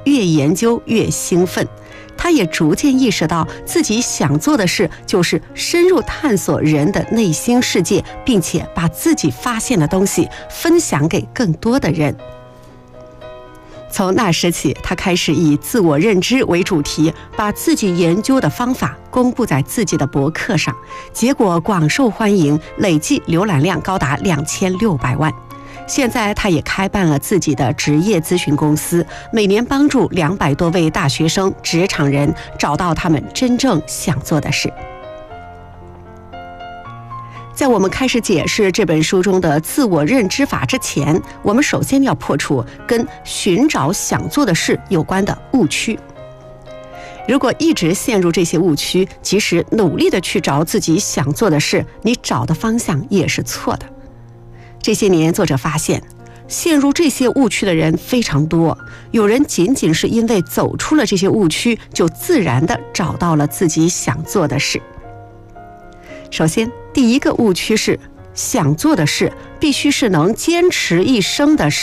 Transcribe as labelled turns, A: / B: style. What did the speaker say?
A: 越研究越兴奋。他也逐渐意识到自己想做的事就是深入探索人的内心世界，并且把自己发现的东西分享给更多的人。从那时起，他开始以自我认知为主题，把自己研究的方法公布在自己的博客上，结果广受欢迎，累计浏览量高达2600万。现在他也开办了自己的职业咨询公司，每年帮助200多位大学生、职场人找到他们真正想做的事。在我们开始解释这本书中的自我认知法之前，我们首先要破除跟寻找想做的事有关的误区。如果一直陷入这些误区，即使努力地去找自己想做的事，你找的方向也是错的。这些年，作者发现陷入这些误区的人非常多，有人仅仅是因为走出了这些误区，就自然地找到了自己想做的事。首先，第一个误区是想做的事必须是能坚持一生的事。